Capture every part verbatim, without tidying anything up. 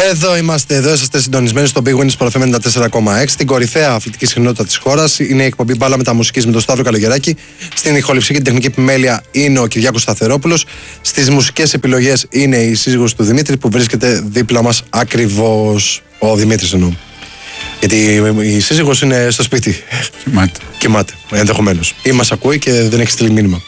Εδώ είμαστε, εδώ είσαστε συντονισμένοι στο Big Win Sport εφ εμ ενενήντα τέσσερα κόμμα έξι. Την κορυφαία αθλητική συχνότητα της χώρας. Είναι η εκπομπή Μπάλα Μεταμουσικής με τον Σταύρο Καλογεράκη. Στην ηχοληψία και την τεχνική επιμέλεια είναι ο Κυριάκος Σταθερόπουλος. Στις μουσικές επιλογές είναι η σύζυγος του Δημήτρη που βρίσκεται δίπλα μας ακριβώς. Ο Δημήτρης εννοώ. Γιατί η σύζυγος είναι στο σπίτι. Κοιμάται. Κοιμάται, ενδεχομένως. Ή μας ακούει και δεν έχει στείλει μήνυμα.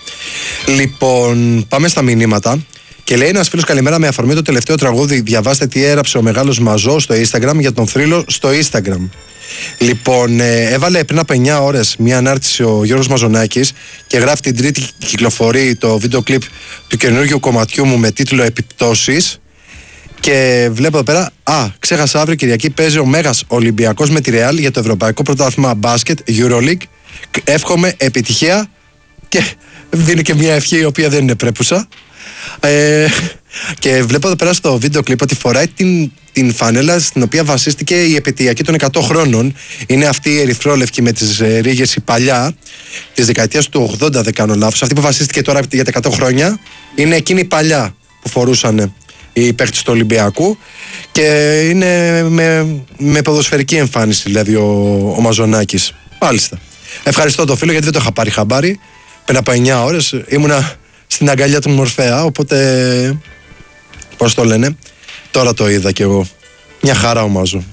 Λοιπόν, πάμε στα μηνύματα. Και λέει ένας φίλος καλημέρα με αφορμή το τελευταίο τραγούδι. Διαβάστε τι έγραψε ο μεγάλος Μαζό στο Instagram για τον θρύλο στο Instagram. Λοιπόν, ε, έβαλε πριν από εννιά ώρες μια ανάρτηση ο Γιώργος Μαζονάκης και γράφει την Τρίτη κυκλοφορεί το βίντεο κλιπ του καινούργιου κομματιού μου με τίτλο Επιπτώσεις. Και βλέπω εδώ πέρα, α, ξέχασα αύριο Κυριακή παίζει ο Μέγας Ολυμπιακός με τη Ρεάλ για το Ευρωπαϊκό Πρωτάθλημα Μπάσκετ EuroLeague. Εύχομαι επιτυχία και δίνει και μια ευχή η οποία δεν είναι πρέπουσα. Ε, και βλέπω εδώ πέρα στο βίντεο κλιπ ότι φοράει την, την φανέλα στην οποία βασίστηκε η επαιτειακή των εκατό χρόνων. Είναι αυτή η ερυθρόλευκη με τις ε, ρίγες, η παλιά της δεκαετίας του ογδόντα, δεν κάνω λάθος. Αυτή που βασίστηκε τώρα για τα εκατό χρόνια είναι εκείνη η παλιά που φορούσαν οι παίκτες του Ολυμπιακού και είναι με, με ποδοσφαιρική εμφάνιση δηλαδή ο, ο Μαζονάκης. Μάλιστα. Ευχαριστώ το φίλο γιατί δεν το είχα πάρει χαμπάρι. Πριν από εννιά ώρες ήμουνα στην αγκαλιά του Μορφέα, οπότε πώς το λένε, τώρα το είδα κι εγώ. Μια χαρά ο Μάζο.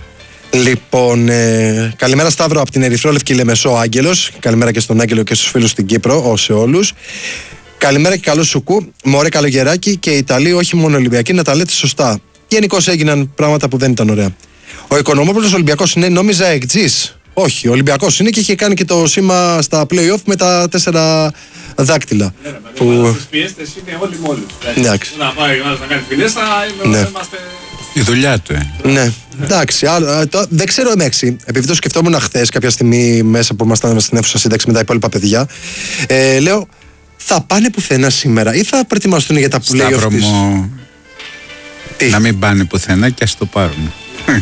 Λοιπόν, ε, καλημέρα Σταύρο από την Ερυθρόλευκη Λεμεσό Άγγελος. Καλημέρα και στον Άγγελο και στους φίλους στην Κύπρο, σε όλους. Καλημέρα και καλό σουκού. Μωρέ Καλογεράκη και οι Ιταλοί, όχι μόνο Ολυμπιακοί, να τα λέτε σωστά. Γενικώς έγιναν πράγματα που δεν ήταν ωραία. Ο Οικονομόπουλος Ολυμπιακός είναι, νόμιζα εκτζής. Όχι, ο Ολυμπιακός είναι και είχε κάνει και το σήμα στα play-off με τα τέσσερα δάκτυλα. Ναι, που... Στις πιέστες είναι όλοι μόλις. Εντάξει. Να πάει να κάνει πιέστα, είμαστε... Η δουλειά του, ε. Ναι, εντάξει. Α, το, δεν ξέρω εμέξι. Επειδή το σκεφτόμουν χθες κάποια στιγμή μέσα που ήμασταν στην αίθουσα σύνταξη με τα υπόλοιπα παιδιά, ε, λέω, θα πάνε πουθενά σήμερα ή θα προετοιμαστούν για τα play-off Σταύρο της... μου, να μην πάνε πουθενά και ας το πάρουν.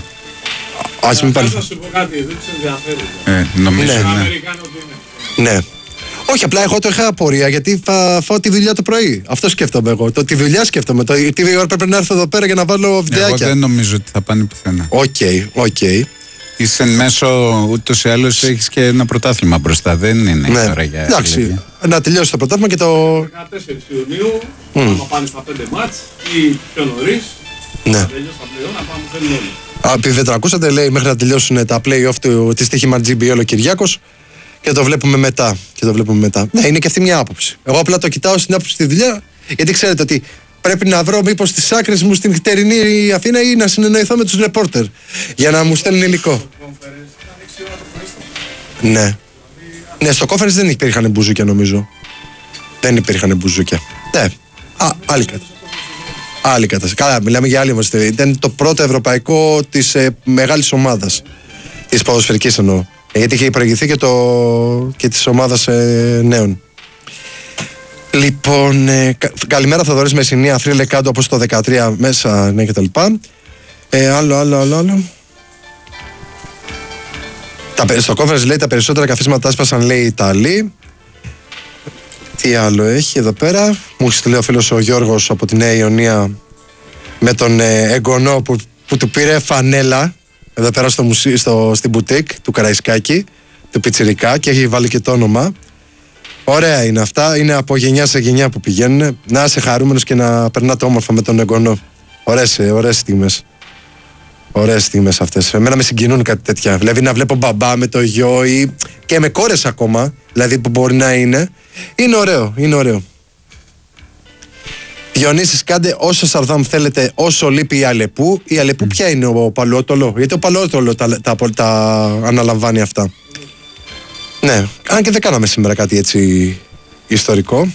Ας μην πάνε. Θα σου πω κάτι, δεν τους ενδιαφέρει. Ε, νομίζω, ναι. ναι. Ναι. Όχι, απλά εγώ το είχα απορία γιατί θα φάω τη δουλειά το πρωί. Αυτό σκέφτομαι εγώ. Το, τη δουλειά σκέφτομαι. Το, τι ώρα πρέπει να έρθω εδώ πέρα για να βάλω βιντεάκια. Εγώ δεν νομίζω ότι θα πάνε πουθενά. Οκ, okay, οκ. Okay. Είσαι εν μέσω ούτως ή άλλως έχεις και ένα πρωτάθλημα μπροστά. Δεν είναι ναι. τώρα για. Εντάξει. Να τελειώσει το πρωτάθλημα και το. δεκατέσσερις Ιουνίου, mm. άμα πάνε στα πέντε μάτς ή πιο νωρίς. Ναι. Να τελειώσει τα πλέον, να πάμε θέλουν όλοι. Επειδή δεν ακούσατε, λέει μέχρι να τελειώσουν τα play-off του, τη στοίχημα τζι μπι ελ ο Κυριάκος και το βλέπουμε μετά. Και το βλέπουμε μετά. Ναι, είναι και αυτή μια άποψη. Εγώ απλά το κοιτάω στην άποψη στη δουλειά, γιατί ξέρετε ότι πρέπει να βρω μήπως τις άκρες μου στην χτερινή Αθήνα ή να συνεννοηθώ με τους ρεπόρτερ για να μου στέλνουν υλικό. Ναι. Ναι, στο conference δεν υπήρχαν μπουζούκια νομίζω. Δεν υπήρχαν μπουζούκια. Ναι. Α, άλλη κάτι. Άλλη κατάσταση. Καλά, μιλάμε για άλλη μας. Ήταν το πρώτο ευρωπαϊκό της ε, μεγάλης ομάδας. Της ποδοσφαιρικής εννοώ. Ε, γιατί είχε προηγηθεί και, το, και της ομάδας ε, νέων. Λοιπόν, ε, κα, καλημέρα Θοδωρής Μεσσηνία, θρύλε κάτω όπως το δεκατρία μέσα, ναι κτλ. Ε, άλλο, άλλο, άλλο, άλλο. Τα, στο conference λέει τα περισσότερα καθίσματα άσπασαν, λέει οι Ιταλοί. Τι άλλο έχει εδώ πέρα. Μου έχει στείλει ο φίλος ο Γιώργος από τη Νέα Ιωνία με τον ε, εγγονό που, που του πήρε φανέλα εδώ πέρα στο μουσί, στο, στην μπουτίκ του Καραϊσκάκη, του Πιτσιρικά, και έχει βάλει και το όνομα. Ωραία είναι αυτά. Είναι από γενιά σε γενιά που πηγαίνουν. Να είσαι χαρούμενος και να περνάτε όμορφα με τον εγγονό. Ωραίες, ωραίες στιγμές. Ωραίες στιγμές αυτές. Εμένα με συγκινούν κάτι τέτοια. Δηλαδή να βλέπω μπαμπά με το γιο ή και με κόρες ακόμα, δηλαδή που μπορεί να είναι. Είναι ωραίο, είναι ωραίο. Διονύσης, κάντε όσο Σαρδάμ θέλετε, όσο λείπει η Αλεπού. Η Αλεπού mm. ποια είναι, ο Παλαιότολο? Γιατί ο Παλαιότολο τα, τα, τα, τα αναλαμβάνει αυτά. Ναι, αν και δεν κάναμε σήμερα κάτι έτσι ιστορικό.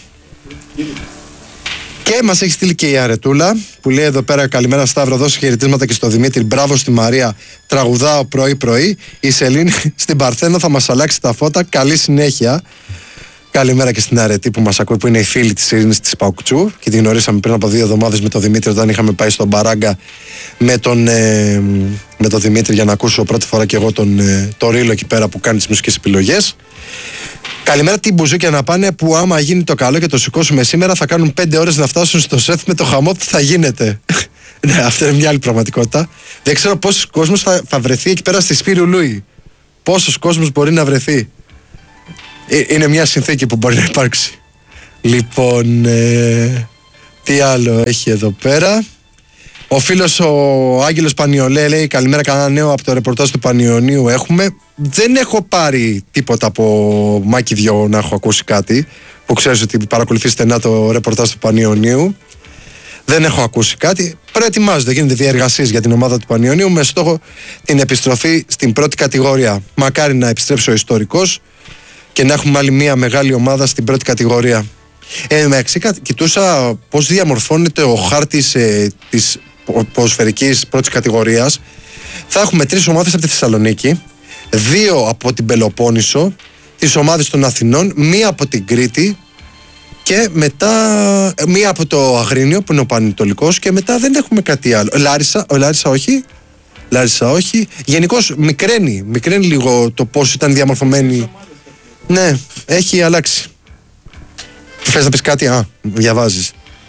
Και μας έχει στείλει και η Αρετούλα που λέει εδώ πέρα: καλημέρα Σταύρο, δώσε χαιρετίσματα και στο Δημήτρη. Μπράβο στη Μαρία, τραγουδάω πρωί-πρωί. Η Σελήνη στην Παρθένο θα μας αλλάξει τα φώτα. Καλή συνέχεια. Καλημέρα και στην Αρετή που μας ακούει, που είναι η φίλη της Ειρήνης της Παουκτσού και τη γνωρίσαμε πριν από δύο εβδομάδες με τον Δημήτρη όταν είχαμε πάει στον Μπαράγκα με τον, ε, με τον Δημήτρη για να ακούσω πρώτη φορά και εγώ τον, ε, το Ρίλο εκεί πέρα που κάνει τις μουσικές επιλογές. Καλημέρα, τι μπουζούκια να πάνε που άμα γίνει το καλό και το σηκώσουμε σήμερα θα κάνουν πέντε ώρες να φτάσουν στο σεφ με το χαμό που θα γίνεται. Ναι, αυτό είναι μια άλλη πραγματικότητα. Δεν ξέρω πόσος κόσμος θα, θα βρεθεί εκεί πέρα στη Σπύρου Λούι. Πόσος κόσμος μπορεί να βρεθεί. Ε, είναι μια συνθήκη που μπορεί να υπάρξει. Λοιπόν, ε, τι άλλο έχει εδώ πέρα. Ο φίλος ο Άγγελος Πανιολέ λέει: καλημέρα, κανένα νέο από το ρεπορτάζ του Πανιωνίου έχουμε. Δεν έχω πάρει τίποτα από Μάκη δυο να έχω ακούσει κάτι, που ξέρεις ότι παρακολουθεί στενά το ρεπορτάζ του Πανιωνίου. Δεν έχω ακούσει κάτι. Προετοιμάζονται, γίνονται διεργασίες για την ομάδα του Πανιωνίου με στόχο την επιστροφή στην πρώτη κατηγορία. Μακάρι να επιστρέψει ο ιστορικός και να έχουμε άλλη μια μεγάλη ομάδα στην πρώτη κατηγορία. Ε, με αξί, κοιτούσα πώς διαμορφώνεται ο χάρτης ε, της ποδοσφαιρικής πρώτης κατηγορίας. Θα έχουμε τρεις ομάδες από τη Θεσσαλονίκη, δύο από την Πελοπόννησο, τις ομάδες των Αθηνών, μία από την Κρήτη και μετά μία από το Αγρίνιο που είναι ο Πανετολικός και μετά δεν έχουμε κάτι άλλο. Λάρισα, ο Λάρισα όχι. Λάρισα όχι. Γενικώς μικραίνει, μικραίνει λίγο το πώς ήταν διαμορφωμένη. Ναι, έχει αλλάξει. Θες να πεις κάτι? Α, διαβάζεις.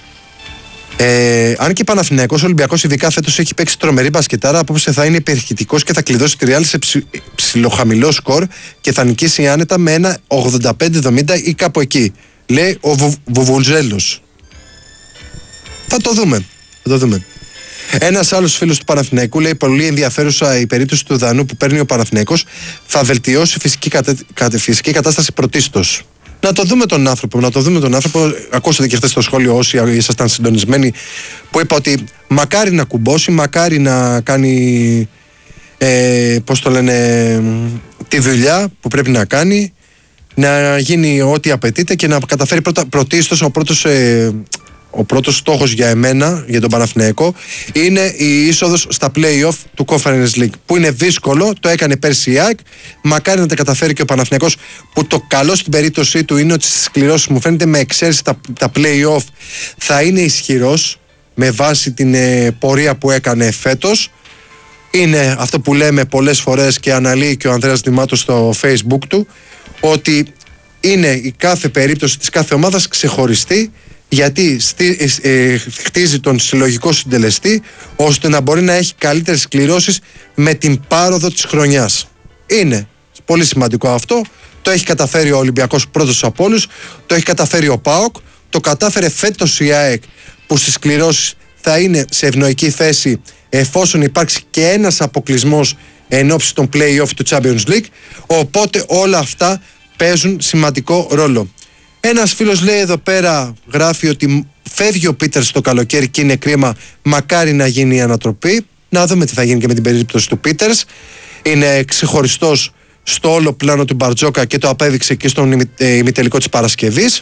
Ε, αν και Παναθηναϊκός, ο Ολυμπιακός ειδικά φέτος έχει παίξει τρομερή μπασκετάρα, απόψε θα είναι υπερχητικός και θα κλειδώσει τη Real σε ψι, ψιλοχαμηλό σκορ και θα νικήσει άνετα με ένα ογδόντα πέντε εβδομήντα ή κάπου εκεί. Λέει ο Βου, Βουβουλζέλος. Θα το δούμε. Θα το δούμε. Ένας άλλος φίλος του Παναθηναϊκού λέει: πολύ ενδιαφέρουσα η περίπτωση του Δανού που παίρνει ο Παναθηναϊκός. Θα βελτιώσει φυσική, κατα... φυσική κατάσταση πρωτίστως. Να το δούμε τον άνθρωπο, να το δούμε τον άνθρωπο. Ακούσατε και χθες στο σχόλιο όσοι ήσασταν συντονισμένοι, που είπα ότι μακάρι να κουμπώσει, μακάρι να κάνει ε, πώς το λένε, τη δουλειά που πρέπει να κάνει, να γίνει ό,τι απαιτείται και να καταφέρει πρώτα, πρωτίστως ο πρώτος, ε, ο πρώτος στόχος για εμένα, για τον Παναθηναϊκό, είναι η είσοδος στα play-off του Conference League, που είναι δύσκολο, το έκανε πέρσι η ΑΕΚ, μακάρι να τα καταφέρει και ο Παναθηναϊκός, που το καλό στην περίπτωσή του είναι ότι στις σκληρώσεις, μου φαίνεται, με εξαίρεση τα, τα play-off, θα είναι ισχυρός με βάση την ε, πορεία που έκανε φέτος. Είναι αυτό που λέμε πολλές φορές και αναλύει και ο Ανδρέας Δημάτος στο Facebook του, ότι είναι η κάθε περίπτωση της κάθε ομάδας ξεχωριστή, γιατί στι, ε, χτίζει τον συλλογικό συντελεστή ώστε να μπορεί να έχει καλύτερες κληρώσεις με την πάροδο της χρονιάς. Είναι πολύ σημαντικό αυτό. Το έχει καταφέρει ο Ολυμπιακός πρώτος από όλους, το έχει καταφέρει ο ΠΑΟΚ, το κατάφερε φέτος η ΑΕΚ που στις κληρώσεις θα είναι σε ευνοϊκή θέση εφόσον υπάρξει και ένας αποκλεισμός εν ώψη των play-off του Champions League, οπότε όλα αυτά παίζουν σημαντικό ρόλο. Ένας φίλος λέει εδώ πέρα, γράφει ότι φεύγει ο Πίτερς το καλοκαίρι και είναι κρίμα, μακάρι να γίνει η ανατροπή. Να δούμε τι θα γίνει και με την περίπτωση του Πίτερς. Είναι ξεχωριστός στο όλο πλάνο του Μπαρτζόκα και το απέδειξε και στον ημιτελικό της Παρασκευής.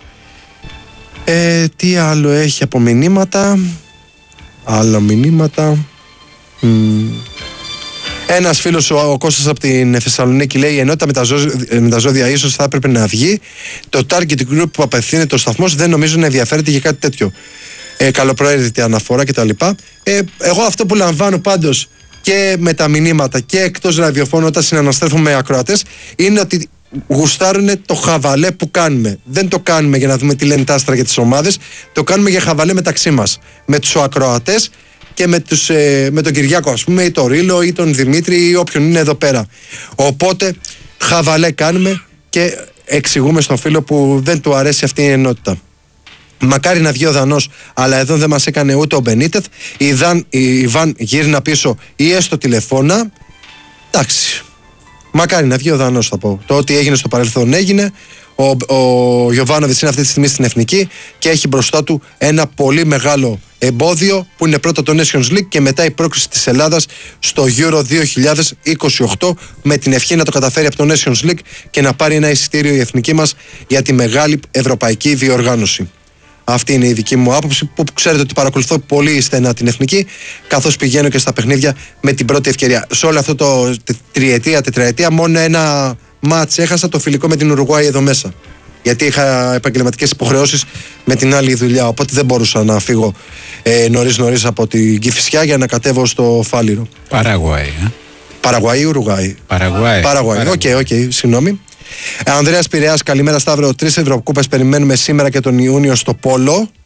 Ε, τι άλλο έχει από μηνύματα? Άλλα μηνύματα. Mm. Ένας φίλος, ο, ο Κώστας από την Θεσσαλονίκη, λέει: η ενότητα με τα, ζώδια, με τα ζώδια ίσως θα έπρεπε να βγει. Το target group που απευθύνεται ο σταθμός δεν νομίζω να ενδιαφέρεται για κάτι τέτοιο. Ε, καλοπροαίρετη αναφορά κτλ. Ε, εγώ αυτό που λαμβάνω πάντως και με τα μηνύματα και εκτός ραδιοφώνου όταν συναναστρέφουμε με ακροατές είναι ότι γουστάρουν το χαβαλέ που κάνουμε. Δεν το κάνουμε για να δούμε τι λένε τα άστρα για τις ομάδες, το κάνουμε για χαβαλέ μεταξύ μας. Με τους ακροατές και με, τους, ε, με τον Κυριάκο, ας πούμε, ή τον Ρήλο ή τον Δημήτρη ή όποιον είναι εδώ πέρα. Οπότε χαβαλέ κάνουμε και εξηγούμε στον φίλο που δεν του αρέσει αυτή η ενότητα. Μακάρι να βγει ο Δανός, αλλά εδώ δεν μας έκανε ούτε ο Μπενίτεθ. Η, Δαν, η Βαν γύρνα πίσω ή έστω τηλεφώνα. Εντάξει. Μακάρι να βγει ο Δανός, θα πω. Το ότι έγινε στο παρελθόν έγινε. Ο, ο Γιοβάνοβιτς είναι αυτή τη στιγμή στην Εθνική και έχει μπροστά του ένα πολύ μεγάλο εμπόδιο που είναι πρώτα το Nations League και μετά η πρόκριση της Ελλάδας στο Euro δύο χιλιάδες είκοσι οκτώ, με την ευχή να το καταφέρει από το Nations League και να πάρει ένα εισιτήριο η Εθνική μας για τη μεγάλη ευρωπαϊκή διοργάνωση. Αυτή είναι η δική μου άποψη, που ξέρετε ότι παρακολουθώ πολύ στενά την Εθνική, καθώς πηγαίνω και στα παιχνίδια με την πρώτη ευκαιρία. Σε όλο αυτό το τριετία, τετραετία, μόνο ένα μάτς έχασα, το φιλικό με την Ουρουγουάη εδώ μέσα. Γιατί είχα επαγγελματικές υποχρεώσεις με την άλλη δουλειά. Οπότε δεν μπορούσα να φύγω ε, νωρίς νωρίς από την Κηφισιά για να κατέβω στο Φάληρο. Παραγουάη, ε. Παραγουάη ή Ουρουγουάη? Παραγουάη. Παραγουάη, οκ, οκ, συγγνώμη. Ανδρέας Πειραιάς, καλημέρα Σταύρο. Τρεις Ευρωκούπες περιμένουμε σήμερα και τον Ιούνιο στο Πόλο.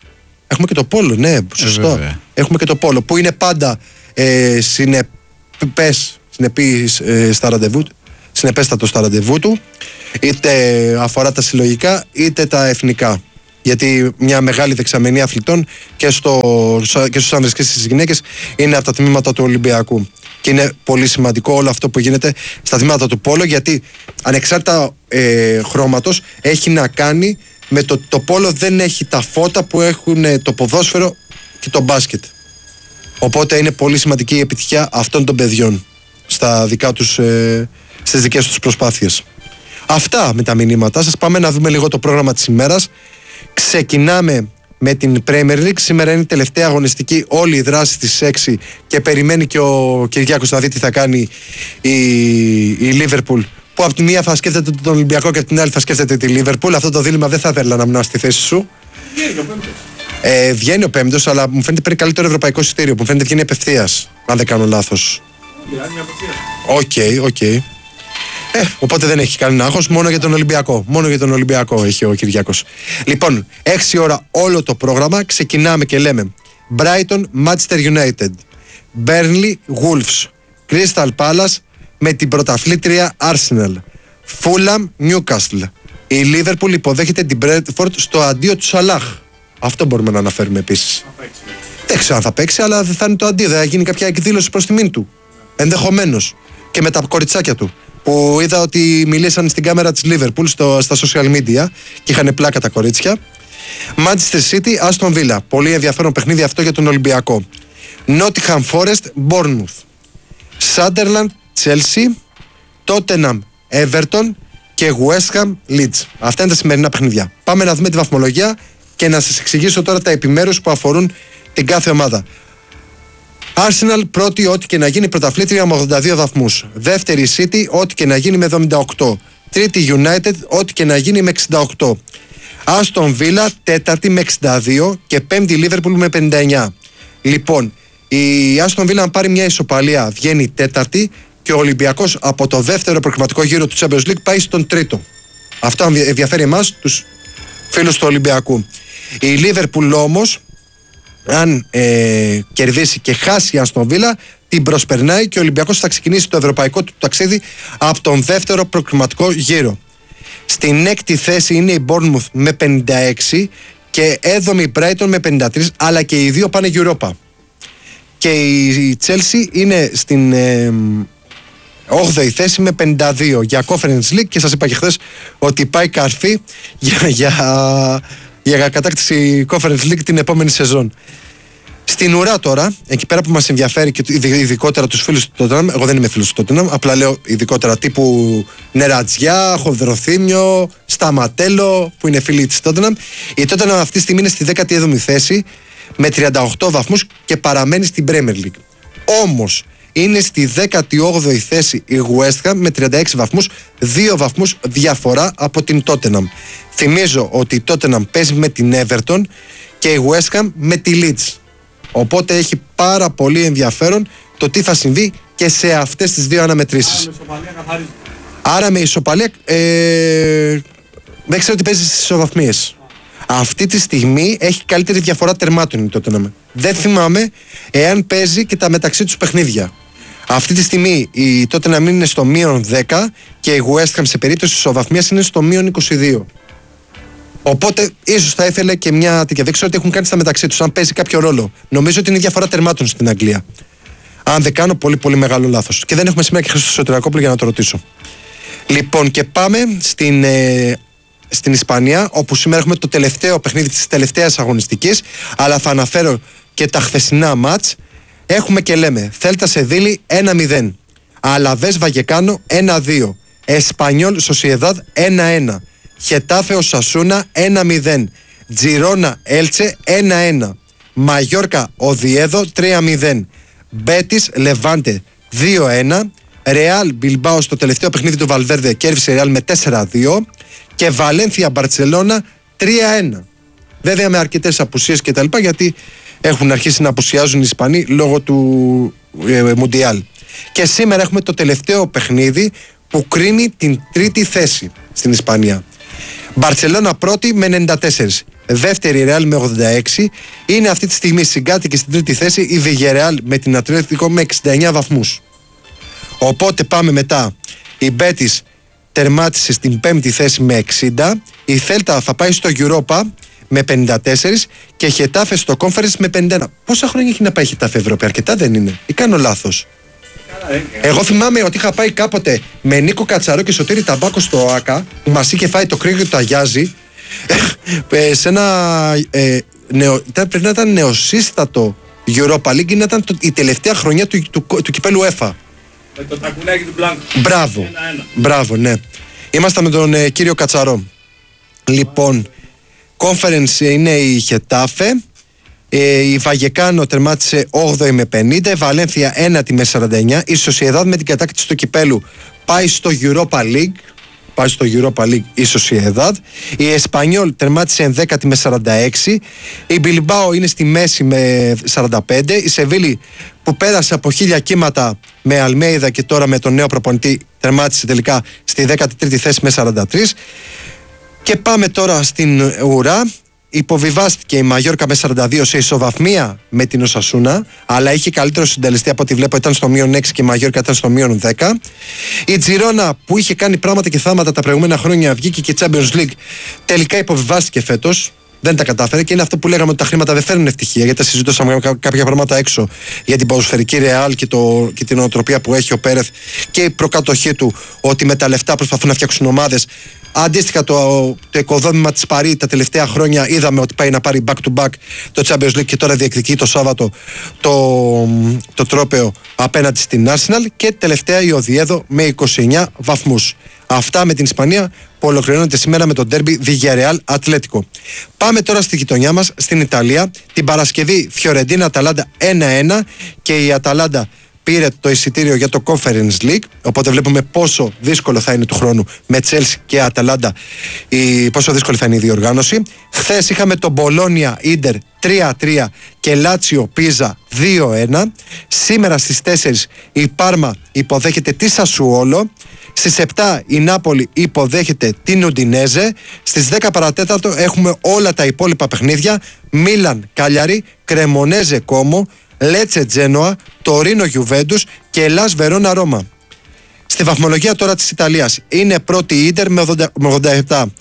Έχουμε και το πόλο, ναι, σωστό. Ε, Έχουμε και το πόλο που είναι πάντα ε, συνεπές, συνεπής ε, στα ραντεβού, συνεπέστατο στα ραντεβού του, είτε αφορά τα συλλογικά είτε τα εθνικά. Γιατί μια μεγάλη δεξαμενή αθλητών και, στο, και στους άνδρες και στις γυναίκες είναι από τα τμήματα του Ολυμπιακού. Και είναι πολύ σημαντικό όλο αυτό που γίνεται στα τμήματα του πόλο, γιατί ανεξάρτητα ε, χρώματος έχει να κάνει με το το πόλο δεν έχει τα φώτα που έχουν ε, το ποδόσφαιρο και το μπάσκετ. Οπότε είναι πολύ σημαντική η επιτυχία αυτών των παιδιών στα δικά τους, ε, στις δικές τους προσπάθειες. Αυτά με τα μηνύματα σας. Πάμε να δούμε λίγο το πρόγραμμα της ημέρας. Ξεκινάμε με την Premier League. Σήμερα είναι η τελευταία αγωνιστική, όλη η δράση στις έξι και περιμένει και ο Κυριάκος να δει τι θα κάνει η, η Liverpool, που από τη μία θα σκέφτεται τον Ολυμπιακό και από την άλλη θα σκέφτεται τη Liverpool. Αυτό το δίλημμα δεν θα ήθελα να ήμουν στη θέση σου. Βγαίνει ο πέμπτος. Ε, βγαίνει ο πέμπτος, αλλά μου φαίνεται παίρνει καλύτερο ευρωπαϊκό εισιτήριο. Μου φαίνεται βγαίνει απευθείας, αν δεν κάνω λάθος. Οκ, οκ. Ε, οπότε δεν έχει κανένα άγχος, μόνο για τον Ολυμπιακό. Μόνο για τον Ολυμπιακό έχει ο Κυριάκος. Λοιπόν, έξι ώρα όλο το πρόγραμμα. Ξεκινάμε και λέμε Brighton, Manchester United, Burnley, Wolves, Crystal Palace με την πρωταθλήτρια Arsenal, Fulham, Newcastle. Η Liverpool υποδέχεται την Brentford στο αντίο του Σαλάχ. Αυτό μπορούμε να αναφέρουμε επίσης. Δεν ξέρω αν θα παίξει, αλλά δεν θα είναι το αντίο. Δεν θα γίνει κάποια εκδήλωση προς τιμήν του. Ενδεχομένως. Και με τα κοριτσάκια του. Που είδα ότι μιλήσαν στην κάμερα της Liverpool στο, στα social media και είχαν πλάκα τα κορίτσια. Manchester City, Aston Villa. Πολύ ενδιαφέρον παιχνίδι αυτό για τον Ολυμπιακό. Nottingham Forest, Bournemouth. Sunderland, Chelsea. Tottenham, Everton και West Ham, Leeds. Αυτά είναι τα σημερινά παιχνίδια. Πάμε να δούμε τη βαθμολογία και να σας εξηγήσω τώρα τα επιμέρους που αφορούν την κάθε ομάδα. Arsenal πρώτη, ό,τι και να γίνει, πρωταθλήτρια με ογδόντα δύο βαθμούς. Δεύτερη City, ό,τι και να γίνει, με εβδομήντα οκτώ. Τρίτη United, ό,τι και να γίνει, με εξήντα οκτώ. Aston Villa τέταρτη με εξήντα δύο και πέμπτη Liverpool με πενήντα εννιά. Λοιπόν, η Aston Villa αν πάρει μια ισοπαλία βγαίνει τέταρτη και ο Ολυμπιακός από το δεύτερο προκριματικό γύρο του Champions League πάει στον τρίτο. Αυτό ενδιαφέρει εμάς, τους φίλους του Ολυμπιακού. Η Liverpool όμως, αν ε, κερδίσει και χάσει η Aston Villa, την προσπερνάει και ο Ολυμπιακός θα ξεκινήσει το ευρωπαϊκό του ταξίδι από τον δεύτερο προκριματικό γύρο. Στην έκτη θέση είναι η Bournemouth με πενήντα έξι και έβδομη η Brighton με πενήντα τρία, αλλά και οι δύο πάνε Europa. Και η Chelsea είναι στην ε, όγδοη θέση με πενήντα δύο για Conference League και σας είπα και χθες ότι πάει καρφί για, για, για κατάκτηση Conference League την επόμενη σεζόν. Στην ουρά τώρα, εκεί πέρα που μας ενδιαφέρει και ειδικότερα τους φίλους του Tottenham, εγώ δεν είμαι φίλος του Tottenham, απλά λέω ειδικότερα τύπου Νερατζιά, Χοδροθύμιο, Σταματέλο, που είναι φίλοι της Tottenham. Η Tottenham αυτή τη στιγμή είναι στη δέκατη έβδομη θέση με τριάντα οκτώ βαθμούς και παραμένει στην Premier League. Όμως είναι στη δέκατη όγδοη θέση η West Ham με τριάντα έξι βαθμούς, δύο βαθμούς διαφορά από την Tottenham. Θυμίζω ότι η Tottenham παίζει με την Everton και η West Ham με τη Leeds. Οπότε έχει πάρα πολύ ενδιαφέρον το τι θα συμβεί και σε αυτές τις δύο αναμετρήσεις. Άρα με ισοπαλία ε, δεν ξέρω τι παίζει στις ισοβαθμίες. Αυτή τη στιγμή έχει καλύτερη διαφορά τερμάτων η Tottenham. Δεν θυμάμαι εάν παίζει και τα μεταξύ τους παιχνίδια. Αυτή τη στιγμή η Tottenham είναι στο μείον δέκα και η West Ham σε περίπτωση ισοβαθμίας είναι στο μείον είκοσι δύο. Οπότε ίσως θα ήθελε και μια τέτοια. Δεν ξέρω τι έχουν κάνει στα μεταξύ τους, αν παίζει κάποιο ρόλο. Νομίζω ότι είναι η διαφορά τερμάτων στην Αγγλία. Αν δεν κάνω πολύ πολύ μεγάλο λάθος. Και δεν έχουμε σήμερα και Χρήστο Σωτηρακόπουλο για να το ρωτήσω. Λοιπόν, και πάμε στην, ε, στην Ισπανία, όπου σήμερα έχουμε το τελευταίο παιχνίδι της τελευταίας αγωνιστικής. Αλλά θα αναφέρω και τα χθεσινά μάτς. Έχουμε και λέμε Θέλτα Σεβίλη ένα μηδέν, Αλαβές Βαγεκάνο ένα δύο, Εσπανιόλ Σοσιεδάδ ένα ένα, Χετάφε Οσασούνα ένα μηδέν, Τζιρόνα Έλτσε ένα ένα, Μαγιόρκα Οδιέδο τρία μηδέν, Μπέτις Λεβάντε δύο ένα, Ρεάλ Μπιλμπάο στο τελευταίο παιχνίδι του Βαλβέρδε κέρδισε Ρεάλ με τέσσερα δύο και Βαλένθια Μπαρτσελώνα τρία ένα. Βέβαια με αρκετές απουσίες και τα λοιπά, γιατί έχουν αρχίσει να απουσιάζουν οι Ισπανοί λόγω του ε, Μουντιάλ. Και σήμερα έχουμε το τελευταίο παιχνίδι που κρίνει την τρίτη θέση στην Ισπανία. Μπαρτσελώνα πρώτη με ενενήντα τέσσερα, δεύτερη Real με ογδόντα έξι. Είναι αυτή τη στιγμή συγκάτοικη στην τρίτη θέση η Villarreal με την Ατλέτικο με εξήντα εννέα βαθμούς. Οπότε πάμε μετά. Η Betis τερμάτισε στην πέμπτη θέση με εξήντα. Η Θέλτα θα πάει στο Europa με πενήντα τέσσερα και Χετάφε στο Conference με πενήντα ένα. Πόσα χρόνια έχει να πάει η Χετάφε Ευρώπη, αρκετά δεν είναι? Ή κάνω λάθος? Εγώ θυμάμαι ότι είχα πάει κάποτε με Νίκο Κατσαρό και Σωτήρη Ταμπάκο στο ΆΚΑ, που μας είχε φάει το κρύο και το αγιάζει, σε ένα. Ε, νεο, πρέπει να ήταν νεοσύστατο Europa League, να ήταν το, η τελευταία χρονιά του, του, του, του κυπέλου UEFA. Με το τακουνάκι του Μπλάνκο. Μπράβο. Ένα, ένα. Μπράβο, ναι. Ήμασταν με τον ε, κύριο Κατσαρό. Λοιπόν, conference είναι η Χετάφε. Ε, η Βαγεκάνο τερμάτισε όγδοη με πενήντα. Η Βαλένθια ένατη με σαράντα εννέα. Η Σοσιεδάδ με την κατάκτηση του κυπέλου πάει στο Europa League. Πάει στο Europa League η Σοσιεδάδ. Η Εσπανιόλ τερμάτισε ενδέκατη με σαράντα έξι. Η Μπιλμπάο είναι στη μέση με σαράντα πέντε. Η Σεβίλη που πέρασε από χίλια κύματα με Αλμέιδα και τώρα με τον νέο προπονητή τερμάτισε τελικά στη δέκατη τρίτη θέση με σαράντα τρία. Και πάμε τώρα στην ουρά. Υποβιβάστηκε η Μαγιόρκα με σαράντα δύο σε ισοβαθμία με την Οσασούνα, αλλά είχε καλύτερο συντελεστή από ό,τι βλέπω, ήταν στο μείον έξι και η Μαγιόρκα ήταν στο μείον δέκα. Η Τζιρόνα που είχε κάνει πράγματα και θάματα τα προηγούμενα χρόνια, βγήκε και Champions League, τελικά υποβιβάστηκε φέτος. Δεν τα κατάφερε και είναι αυτό που λέγαμε ότι τα χρήματα δεν φέρνουν ευτυχία, γιατί τα συζητούσαμε κάποια πράγματα έξω για την ποδοσφαιρική Ρεάλ και, το, και την νοοτροπία που έχει ο Πέρεθ και η προκατοχή του, ότι με τα λεφτά προσπαθούν να φτιάξουν ομάδες. Αντίστοιχα το, το οικοδόμημα της Παρί τα τελευταία χρόνια είδαμε ότι πάει να πάρει back to back το Champions League και τώρα διεκδικεί το Σάββατο το, το τρόπαιο απέναντι στην Arsenal. Και τελευταία η Οδιέδο με είκοσι εννέα βαθμούς. Αυτά με την Ισπανία που ολοκληρώνεται σήμερα με το ντέρμπι Villarreal Ατλέτικο. Πάμε τώρα στη γειτονιά μας, στην Ιταλία. Την Παρασκευή Φιωρεντίνα Αταλάντα ένα ένα και η Αταλάντα πήρε το εισιτήριο για το Conference League, οπότε βλέπουμε πόσο δύσκολο θα είναι του χρόνου με Chelsea και Αταλάντα, η, πόσο δύσκολη θα είναι η διοργάνωση. Χθες είχαμε το Μπολόνια Ίντερ τρία τρία και Λάτσιο Πίζα δύο ένα. Σήμερα στις τέσσερις η Πάρμα υποδέχεται τη Σασουόλο. Στις επτά η Νάπολη υποδέχεται την Ουντινέζε. Στις δέκα παρατέταρτο έχουμε όλα τα υπόλοιπα παιχνίδια. Μίλαν Κάλιαρη, Κρεμονέζε Κόμο, Λέτσε Τζένοα, Τορίνο Γιουβέντους και Ελλάς Βερόνα Ρώμα. Στη βαθμολογία τώρα της Ιταλίας είναι πρώτη η Ίντερ με ογδόντα επτά.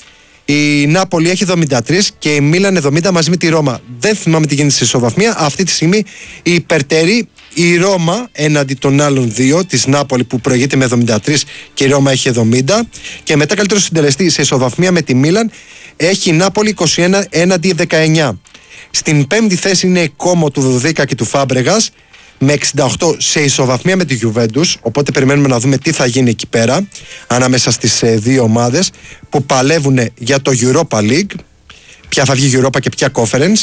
Η Νάπολη έχει εβδομήντα τρία και η Μίλαν εβδομήντα μαζί με τη Ρώμα. Δεν θυμάμαι τι γίνεται στη ισοβαθμία. Αυτή τη στιγμή η υπερτερεί η Ρώμα έναντι των άλλων δύο, της Νάπολη που προηγείται με εβδομήντα τρία και η Ρώμα έχει εβδομήντα. Και μετά καλύτερο συντελεστή σε ισοβαθμία με τη Μίλαν έχει η Νάπολη είκοσι ένα έναντι δεκαεννέα. Στην πέμπτη θέση είναι η Κόμο του Δουδίκα και του Φάμπρεγας με εξήντα οκτώ σε ισοβαθμία με τη Γιουβέντους. Οπότε περιμένουμε να δούμε τι θα γίνει εκεί πέρα ανάμεσα στις ε, δύο ομάδες που παλεύουν για το Europa League. Ποια θα βγει Europa και ποια Conference.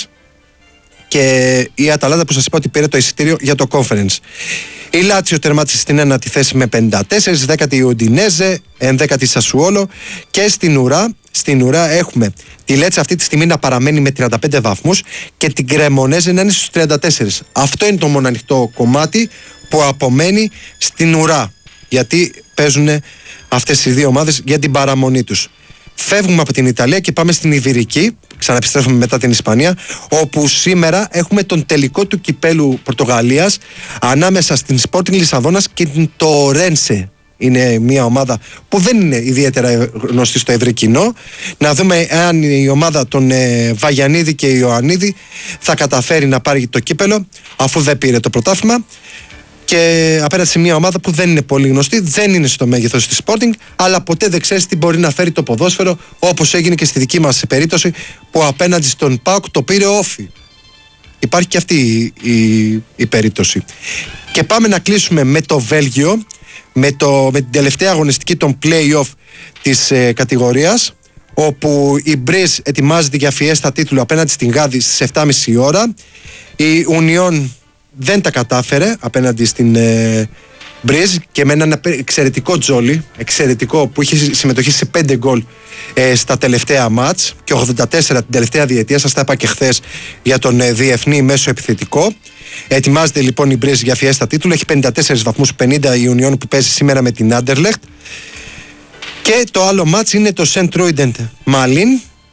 Και η Αταλάντα που σας είπα ότι πήρε το εισιτήριο για το Conference. Η Λάτσιο τερμάτισε στην ένατη θέση με πενήντα τέσσερα, δέκατη η Ουντινέζε, ενδέκατη η Σασουόλο και στην ουρά, στην ουρά έχουμε τη Λέτσα αυτή τη στιγμή να παραμένει με τριάντα πέντε βαθμούς και την Κρεμονέζε να είναι στους τριάντα τέσσερα. Αυτό είναι το μόνο ανοιχτό κομμάτι που απομένει στην ουρά, γιατί παίζουν αυτές οι δύο ομάδες για την παραμονή τους. Φεύγουμε από την Ιταλία και πάμε στην Ιβηρική, ξαναεπιστρέφουμε μετά την Ισπανία, όπου σήμερα έχουμε τον τελικό του κυπέλου Πορτογαλίας ανάμεσα στην Sporting Λισαβόνας και την Τορένσε. Είναι μια ομάδα που δεν είναι ιδιαίτερα γνωστή στο ευρύ κοινό. Να δούμε αν η ομάδα των ε, Βαγιανίδη και Ιωαννίδη θα καταφέρει να πάρει το κύπελο, αφού δεν πήρε το πρωτάθλημα. Και απέναντι σε μια ομάδα που δεν είναι πολύ γνωστή, δεν είναι στο μέγεθος της Sporting, αλλά ποτέ δεν ξέρεις τι μπορεί να φέρει το ποδόσφαιρο, όπως έγινε και στη δική μας περίπτωση που απέναντι στον ΠΑΟΚ το πήρε όφι. Υπάρχει και αυτή η, η, η περίπτωση. Και πάμε να κλείσουμε με το Βέλγιο, με, το, με την τελευταία αγωνιστική των play-off της ε, κατηγορίας, όπου η Μπριζ ετοιμάζεται για φιέστα τίτλου απέναντι στην Γάδη στις επτά και μισή ώρα. Η Ουνιόν δεν τα κατάφερε απέναντι στην ε, Μπριζ και με έναν εξαιρετικό τζόλι, εξαιρετικό, που είχε συμμετοχή σε πέντε γκολ ε, στα τελευταία μάτς και ογδόντα τέσσερα την τελευταία διετία. Σας τα είπα και χθες για τον ε, διεθνή μέσο επιθετικό. Ετοιμάζεται λοιπόν η Μπριζ για φιέστα τίτλου, έχει πενήντα τέσσερα βαθμούς, πενήντα η Ουνιόν που παίζει σήμερα με την Άντερλεχτ. Και το άλλο μάτς είναι το Σεντ Τρούιντεντ Μαλίν,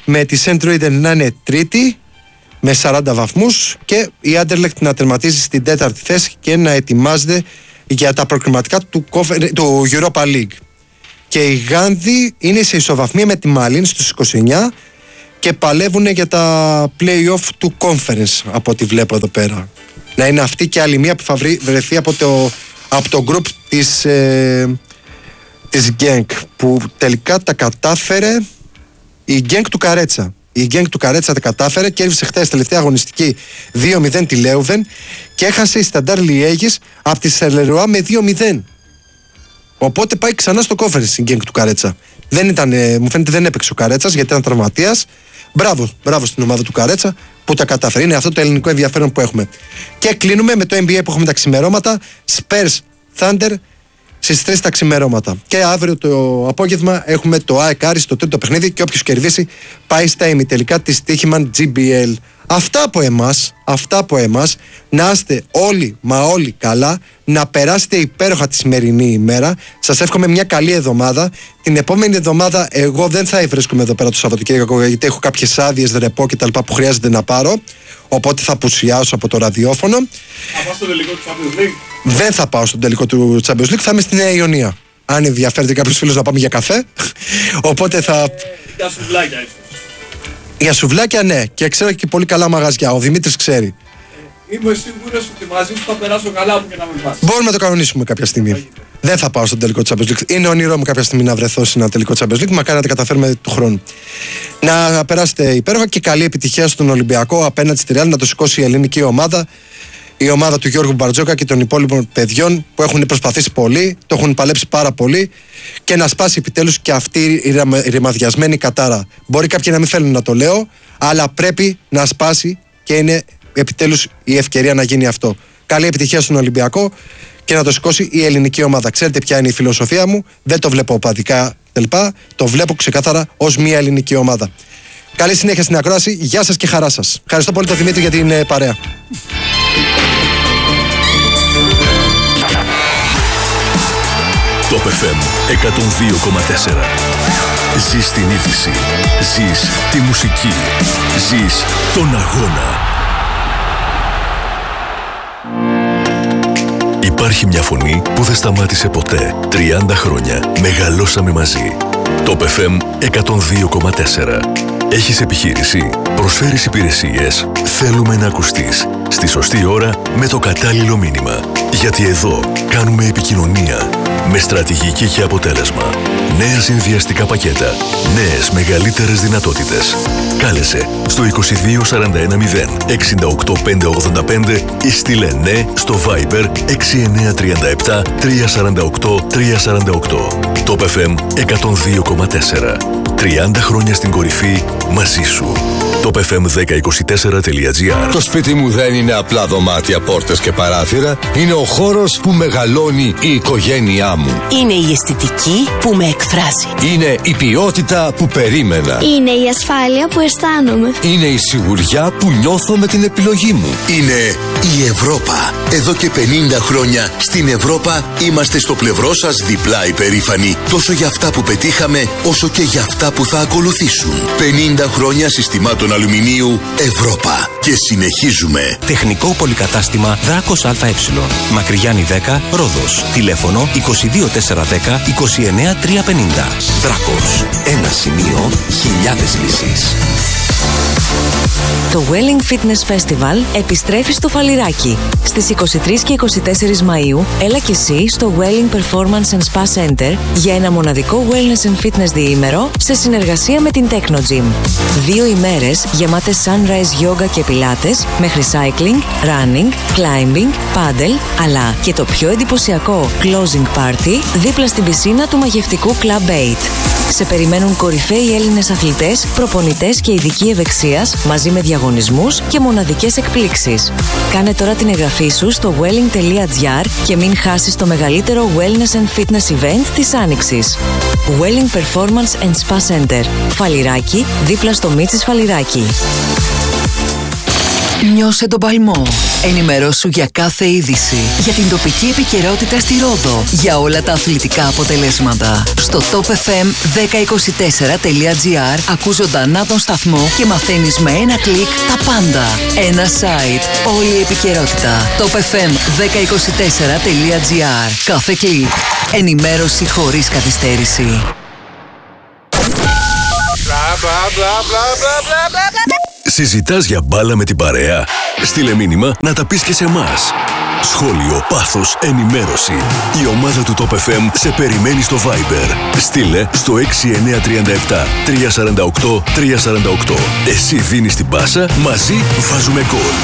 με τη Σεντ Ρούιντεν να είναι τρίτη με σαράντα βαθμούς και η Άντερλεχτ να τερματίζει στην τέταρτη θέση και να ετοιμάζεται για τα προκριματικά του, του Europa League. Και οι Γάνδοι είναι σε ισοβαθμία με τη Μάλιν στους είκοσι εννιά και παλεύουν για τα play-off του Conference από ό,τι βλέπω εδώ πέρα. Να είναι αυτή και άλλη μία που θα βρεθεί από το, από το group της, ε, της Genk, που τελικά τα κατάφερε η Genk του Καρέτσα. Η Genk του Καρέτσα τα κατάφερε, κέρδισε χθες τελευταία αγωνιστική δύο μηδέν τη Λέουβεν και έχασε η Σταντάρ Λιέγης από τη Σερλερουά με δύο μηδέν. Οπότε πάει ξανά στο Conference η Genk του Καρέτσα. Δεν ήταν, μου φαίνεται δεν έπαιξε ο Καρέτσας γιατί ήταν τραυματίας. Μπράβο, μπράβο στην ομάδα του Καρέτσα που τα κατάφερε. Είναι αυτό το ελληνικό ενδιαφέρον που έχουμε. Και κλείνουμε με το N B A που έχουμε τα ξημερώματα. Spurs Thunder στις τρεις τα ξημερώματα. Και αύριο το απόγευμα έχουμε το ΑΕΚ Άρης στο τρίτο παιχνίδι και όποιος κερδίσει πάει στα ημιτελικά της Τύχημαν τζι μπι ελ. Αυτά από εμάς, αυτά από εμάς. Να είστε όλοι, μα όλοι καλά, να περάσετε υπέροχα τη σημερινή ημέρα. Σας εύχομαι μια καλή εβδομάδα. Την επόμενη εβδομάδα εγώ δεν θα βρίσκομαι εδώ πέρα το Σαββατοκύριακο γιατί έχω κάποιες άδειες, ρεπό και τα λοιπά που χρειάζεται να πάρω. Οπότε θα απουσιάσω από το ραδιόφωνο. Θα πάω στο τελικό του Champions League. Δεν θα πάω στο τελικό του Champions League, θα είμαι στη Νέα Ιωνία. Αν ενδιαφέρεται κάποιος φίλος να πάμε για καφέ. Οπότε θα. Ε, για σουβλάκια ίσως. Για σουβλάκια ναι, και ξέρω και πολύ καλά μαγαζιά. Ο Δημήτρης ξέρει. Ε, είμαι σίγουρος ότι μαζί σου θα περάσω καλά που και να με πας. Μπορούμε να το κανονίσουμε κάποια στιγμή. Δεν θα πάω στο τελικό Champions League. Είναι όνειρό μου κάποια στιγμή να βρεθώ σε ένα τελικό Champions League. Μακάρι να τα καταφέρουμε του χρόνου. Να περάσετε υπέροχα και καλή επιτυχία στον Ολυμπιακό απέναντι στη Ρεάλ, να το σηκώσει η ελληνική ομάδα. Η ομάδα του Γιώργου Μπαρτζόκα και των υπόλοιπων παιδιών που έχουν προσπαθήσει πολύ, το έχουν παλέψει πάρα πολύ και να σπάσει επιτέλους και αυτή η ρημαδιασμένη κατάρα. Μπορεί κάποιοι να μην θέλουν να το λέω, αλλά πρέπει να σπάσει και είναι επιτέλους η ευκαιρία να γίνει αυτό. Καλή επιτυχία στον Ολυμπιακό και να το σηκώσει η ελληνική ομάδα. Ξέρετε ποια είναι η φιλοσοφία μου, δεν το βλέπω οπαδικά τελπά, το βλέπω ξεκάθαρα ως μια ελληνική ομάδα. Καλή συνέχεια στην ακρόαση, γεια σας και χαρά σας. Ευχαριστώ πολύ τον Δημήτρη για την ε, παρέα. Top εφ εμ εκατόν δύο κόμμα τέσσερα. Ζεις την είδηση, ζεις τη μουσική, ζεις τον αγώνα. Υπάρχει μια φωνή που δεν σταμάτησε ποτέ. τριάντα χρόνια μεγαλώσαμε μαζί. Top εφ εμ εκατόν δύο κόμμα τέσσερα. Έχεις επιχείρηση, προσφέρεις υπηρεσίες, θέλουμε να ακουστείς. Στη σωστή ώρα με το κατάλληλο μήνυμα. Γιατί εδώ κάνουμε επικοινωνία με στρατηγική και αποτέλεσμα. Νέα συνδυαστικά πακέτα, νέες μεγαλύτερες δυνατότητες. Κάλεσε στο είκοσι δύο σαράντα ένα μηδέν εξήντα οκτώ πεντακόσια ογδόντα πέντε ή στείλε ναι στο Viber έξι εννιά τρία επτά τρία τέσσερα οκτώ τρία τέσσερα οκτώ. Top εφ εμ εκατόν δύο κόμμα τέσσερα. τριάντα χρόνια στην κορυφή μαζί σου. top εφ εμ δέκα είκοσι τέσσερα τελεία τζι άρ. Το σπίτι μου δεν είναι απλά δωμάτια, πόρτες και παράθυρα. Είναι ο χώρος που μεγαλώνει η οικογένειά μου. Είναι η αισθητική που με εκφράζει. Είναι η ποιότητα που περίμενα. Είναι η ασφάλεια που αισθάνομαι. Είναι η σιγουριά που νιώθω με την επιλογή μου. Είναι η Ευρώπα. Εδώ και πενήντα χρόνια στην Ευρώπα είμαστε στο πλευρό σας διπλά υπερήφανοι. Τόσο για αυτά που πετύχαμε, όσο και για αυτά που θα ακολουθήσουν. πενήντα χρόνια συστημάτων αλουμινίου Ευρώπα. Και συνεχίζουμε. Τεχνικό πολυκατάστημα Δράκος ΑΕ. Μακρυγιάννη δέκα, Ρόδος. Τηλέφωνο είκοσι δύο τετρακόσια δέκα είκοσι εννέα τριακόσια πενήντα. Δράκος. Ένα σημείο, χιλιάδες λύσεις. Το Welling Fitness Festival επιστρέφει στο Φαλιράκι. Στις είκοσι τρεις και είκοσι τέσσερις Μαΐου, έλα και εσύ στο Welling Performance and Spa Center για ένα μοναδικό Wellness and Fitness διήμερο σε συνεργασία με την Techno Gym. Δύο ημέρες γεμάτες sunrise yoga και πιλάτες, μέχρι cycling, running, climbing, paddle, αλλά και το πιο εντυπωσιακό closing party δίπλα στην πισίνα του μαγευτικού Club eight. Σε περιμένουν κορυφαίοι Έλληνες αθλητές, προπονητές και ειδικοί ευεξίας μαζί με διαγωνισμούς και μοναδικές εκπλήξεις. Κάνε τώρα την εγγραφή σου στο welling τελεία τζι άρ και μην χάσεις το μεγαλύτερο wellness and fitness event της Άνοιξης. Welling Performance and Spa Center. Φαλιράκι, δίπλα στο Μίτσις Φαλιράκι. Νιώσε τον παλμό. Ενημερώσου για κάθε είδηση, για την τοπική επικαιρότητα στη Ρόδο, για όλα τα αθλητικά αποτελέσματα. Στο top f m δέκα είκοσι τέσσερα τελεία gr ακούς ζωντανά τον σταθμό και μαθαίνεις με ένα κλικ τα πάντα. Ένα site, όλη η επικαιρότητα. top f m δέκα είκοσι τέσσερα τελεία gr. Κάθε κλικ. Ενημέρωση χωρίς καθυστέρηση. Συζητάς για μπάλα με την παρέα? Στείλε μήνυμα να τα πεις και σε εμάς. Σχόλιο, πάθος, ενημέρωση. Η ομάδα του Top εφ εμ σε περιμένει στο Viber. Στείλε στο έξι εννιά τρία επτά τρία τέσσερα οκτώ τρία τέσσερα οκτώ. Εσύ δίνεις την πάσα, μαζί βάζουμε γκολ.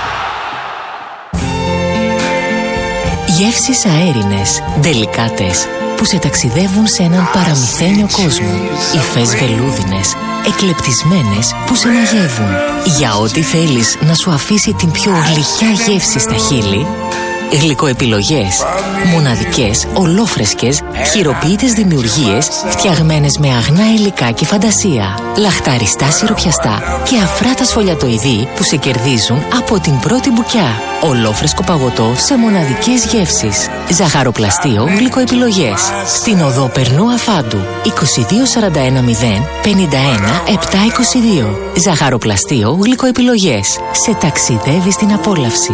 Γεύσεις αέρινες, ντελικάτες, που σε ταξιδεύουν σε έναν παραμυθένιο κόσμο. Υφές βελούδινες, εκλεπτισμένες, που σε μαγεύουν. Για ό,τι θέλεις να σου αφήσει την πιο γλυκιά γεύση στα χείλη, γλυκοεπιλογές. Μοναδικές, ολόφρεσκες, χειροποίητες δημιουργίες, φτιαγμένες με αγνά υλικά και φαντασία. Λαχταριστά σιροπιαστά και αφράτα σφολιατοειδή που σε κερδίζουν από την πρώτη μπουκιά. Ολόφρεσκο παγωτό σε μοναδικές γεύσεις. Ζαχαροπλαστείο γλυκοεπιλογές. Στην οδό Περνού Αφάντου είκοσι δύο σαράντα ένα μηδέν πενήντα ένα επτακόσια είκοσι δύο. Ζαχαροπλαστείο γλυκοεπιλογές. Σε ταξιδεύει στην απόλαυση.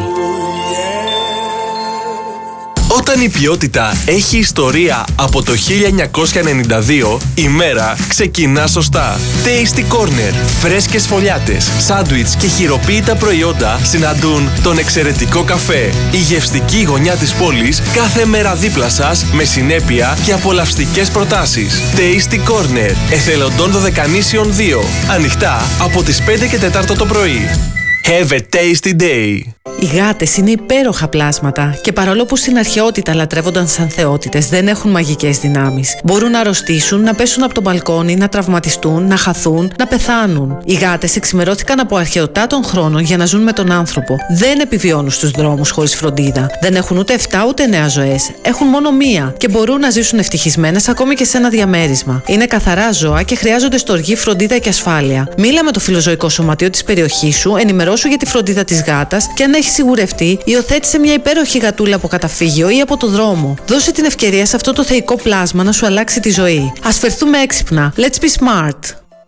Όταν η ποιότητα έχει ιστορία από το χίλια εννιακόσια ενενήντα δύο, η μέρα ξεκινά σωστά. Tasty Corner. Φρέσκες φωλιάτες, σάντουιτς και χειροποίητα προϊόντα συναντούν τον εξαιρετικό καφέ. Η γευστική γωνιά της πόλης κάθε μέρα δίπλα σας με συνέπεια και απολαυστικές προτάσεις. Tasty Corner. Εθελοντών Δωδεκανήσιων δύο. Ανοιχτά από τις πέντε και τέσσερα το πρωί. Have a tasty day. Οι γάτες είναι υπέροχα πλάσματα και παρόλο που στην αρχαιότητα λατρεύονταν σαν θεότητες, δεν έχουν μαγικές δυνάμεις. Μπορούν να αρρωστήσουν, να πέσουν από το μπαλκόνι, να τραυματιστούν, να χαθούν, να πεθάνουν. Οι γάτες εξημερώθηκαν από αρχαιοτά των χρόνων για να ζουν με τον άνθρωπο. Δεν επιβιώνουν στους δρόμους χωρίς φροντίδα. Δεν έχουν ούτε εφτά ούτε εννέα ζωές. Έχουν μόνο μία και μπορούν να ζήσουν ευτυχισμένες ακόμη και σε ένα διαμέρισμα. Είναι καθαρά ζώα και χρειάζονται στοργή, φροντίδα και ασφάλεια. Μίλα με το φιλοζωικό σωματείο της περιοχής σου, ενημερώσου για τη φροντίδα της γάτας και αν έχει σιγουρευτεί, υιοθέτησε μια υπέροχη γατούλα από καταφύγιο ή από το δρόμο. Δώσε την ευκαιρία σε αυτό το θεϊκό πλάσμα να σου αλλάξει τη ζωή. Ας φερθούμε έξυπνα. Let's be smart.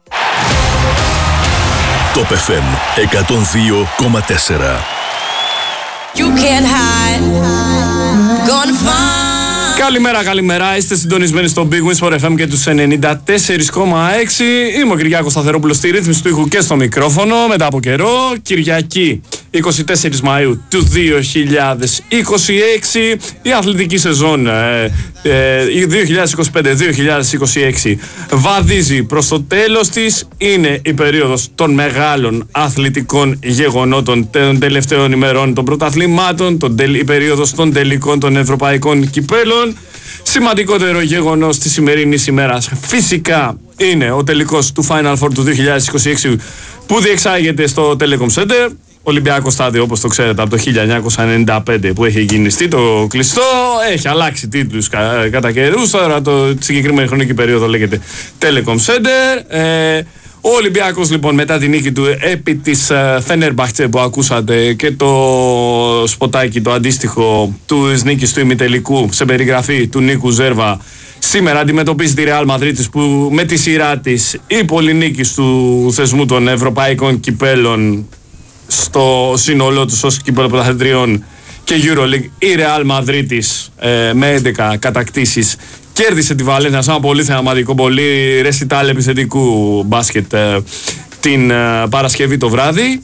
Top εφ εμ εκατόν δύο κόμμα τέσσερα. You can't hide. Gonna find. Καλημέρα, καλημέρα. Είστε συντονισμένοι στο Big Wins for εφ εμ και τους ενενήντα τέσσερα κόμμα έξι. Είμαι ο Κυριάκος Σταθερόπουλος στη ρύθμιση του ήχου και στο μικρόφωνο. Μετά από καιρό, Κυριακή εικοστή τέταρτη Μαΐου του δύο χιλιάδες είκοσι έξι. Η αθλητική σεζόν ε, ε, δύο χιλιάδες είκοσι πέντε δύο χιλιάδες είκοσι έξι βαδίζει προς το τέλος της. Είναι η περίοδος των μεγάλων αθλητικών γεγονότων των τελευταίων ημερών των πρωταθλημάτων, τον, η περίοδος των τελικών των ευρωπαϊκών κυπέλων. Σημαντικότερο γεγονός της σημερινής ημέρας φυσικά είναι ο τελικός του Final Four του δύο χιλιάδες είκοσι έξι που διεξάγεται στο Telecom Center. Ολυμπιακό στάδιο, όπως το ξέρετε, από το χίλια εννιακόσια ενενήντα πέντε που έχει εγκαινιστεί το κλειστό. Έχει αλλάξει τίτλους κα, κατά καιρούς. Τώρα το συγκεκριμένη χρονική περίοδο λέγεται Telecom Center. Ε, ο Ολυμπιακός λοιπόν μετά την νίκη του επί της Φενέρμπαχτσε που ακούσατε και το σποτάκι το αντίστοιχο του νίκης του ημιτελικού σε περιγραφή του Νίκου Ζέρβα, σήμερα αντιμετωπίζει τη Ρεάλ Μαδρίτης που με τη σειρά της η πολυνίκης του θεσμού των ευρωπαϊκών κυπέλων στο σύνολό τους ως κύπελλο πρωταθλητριών και EuroLeague, η Ρεάλ Μαδρίτης ε, με έντεκα κατακτήσεις κέρδισε τη Βαλένθια σε ένα πολύ θεαματικό, πολύ ρεσιτάλ επιθετικού μπάσκετ ε, την ε, Παρασκευή το βράδυ.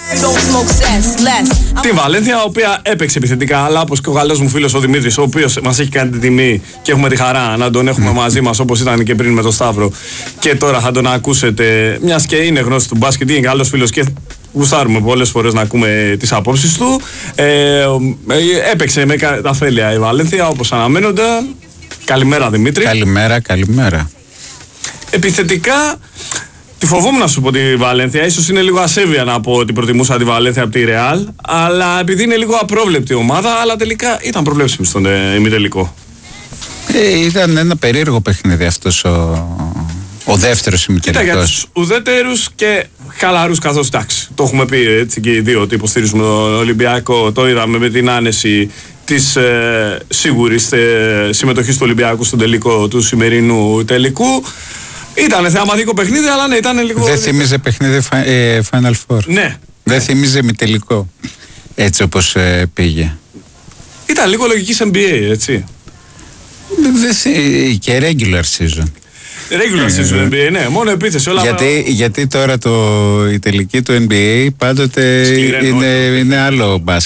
Την Βαλένθια, η οποία έπαιξε επιθετικά, αλλά όπως και ο καλός μου φίλος ο Δημήτρης, ο οποίος μας έχει κάνει την τιμή και έχουμε τη χαρά να τον έχουμε μαζί μας, όπως ήταν και πριν με τον Σταύρο, και τώρα θα τον ακούσετε, μιας και είναι γνώση του μπάσκετ, είναι καλός φίλος και γουστάρουμε πολλές φορές να ακούμε τις απόψεις του. Ε, έπαιξε με τα φέλια η Βαλένθια όπως αναμένονταν. Καλημέρα Δημήτρη. Καλημέρα, καλημέρα. Επιθετικά τη φοβόμουν να σου πω τη Βαλένθια. Ίσως είναι λίγο ασέβεια να πω ότι προτιμούσα τη Βαλένθια από τη Ρεάλ, αλλά επειδή είναι λίγο απρόβλεπτη ομάδα, αλλά τελικά ήταν προβλέψιμη στον ημιτελικό. Ε, ήταν ένα περίεργο παιχνίδι αυτός ο, Ο δεύτερος ημιτελικός. Κοίτα, για τους ουδέτερους και χαλαρούς, καθώς εντάξει, το έχουμε πει έτσι και οι δύο ότι υποστηρίζουμε τον Ολυμπιακό. Το είδαμε με την άνεση της ε, σίγουρης ε, συμμετοχής του Ολυμπιακού στον τελικό του σημερινού τελικού. Ήτανε θεαματικό παιχνίδι, αλλά ναι, ήταν λίγο. Δεν θυμίζε παιχνίδι ε, Final Four. Ναι. Δεν θυμίζε μη τελικό. Έτσι όπως ε, πήγε. Ήταν λίγο λογική εν μπι έι, έτσι. Δεν, και regular season. Regular season εν μπι έι, ναι, μόνο επίθεση. Όλα γιατί, γιατί τώρα το, η τελική του εν μπι έι πάντοτε είναι, είναι άλλο μπάσκετ.